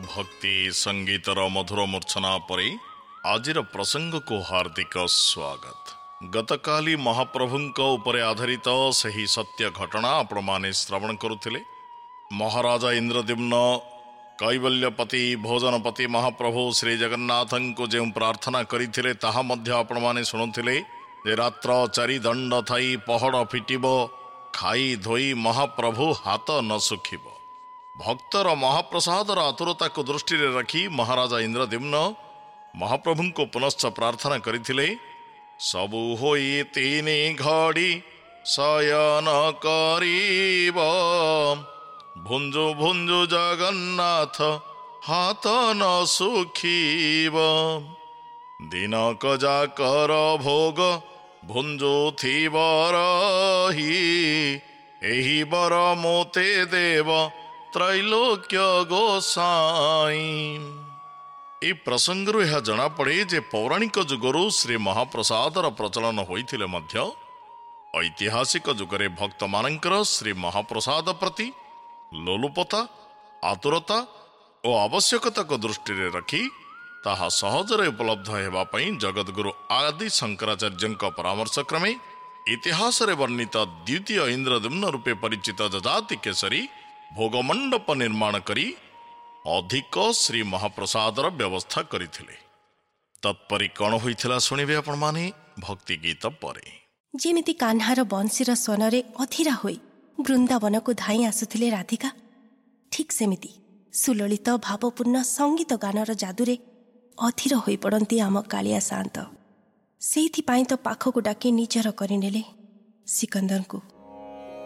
भक्ति संगीतर मधुर मूर्छना परे आजिर प्रसंग को हार्दिक स्वागत। गतकाली महाप्रभुंक उपरे आधारित सही सत्य घटना आपण माने श्रवण करुथिले। महाराजा इंद्रद्युम्न कैवल्यपति भोजनपति महाप्रभु श्री जगन्नाथन को जो प्रार्थना करिथिले ताहा मध्य आपण माने शुणुथिले जे रात्र चारि दंड थाई पहड़ फिटिबो खाई धोई महाप्रभु हाथ न सुखिब। भक्तर महाप्रसादर आतुरता को दृष्टि रखी महाराजा इंद्रद्युम्न महाप्रभु को पुनश्च प्रार्थना करिथिले सबु होई तीनी घड़ी शयन करिब भुंजु भुंजु जगन्नाथ हाथ न सुखिब दिनक जाकर भोग भुंजु थिब रही एही बर मोते देव त्रैलोक्य गोसाई। ए प्रसंगरु यह जना पड़े जे पौराणिक जुगरु श्री महाप्रसादर प्रचलन होइथिले मध्य ऐतिहासिक जुगरे भक्त मानकर श्री महाप्रसाद प्रति लोलुपता आतुरता और आवश्यकता को दृष्टि रखी ताहा सहजरे उपलब्ध हेबा पई जगद्गुरु आदि शंकराचार्यଙ୍କ परामर्श क्रमे इतिहास रे वर्णित द्वितीय इंद्रद्युम्न रूपे परिचित जजाति केसरी भोगमंडप निर्माण करी अधिक श्री महाप्रसादर व्यवस्था करिथिले। तत्परि कौन होइथिला सुनिबे आपण माने भक्ति गीत परे। जेमिति कान्हार बंशीर स्वनरे अधीरा होई वृंदावन को धाई आसुथिले राधिका, ठीक सेमिति सुललित भावपूर्ण संगीत गानर जादुरे अधीर होई पड़ती आम कालिया शांत। सेइथि पाई तो पाखकु डाकी निजर करिनेले सिकंदर को।